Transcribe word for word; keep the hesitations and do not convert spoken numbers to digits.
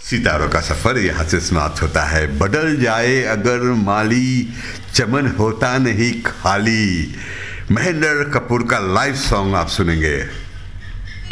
सितारों का सफर यहाँ से समाप्त होता है। बदल जाए अगर माली, चमन होता नहीं खाली। महेंद्र कपूर का लाइव सॉन्ग आप सुनेंगे।